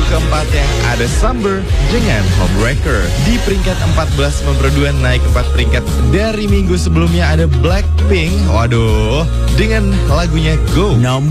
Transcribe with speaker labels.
Speaker 1: keempatnya ada Summer dengan Homewrecker. Di peringkat 14 nomor 2 naik 4 peringkat dari minggu sebelumnya ada Blackpink. Waduh, dengan lagunya Go.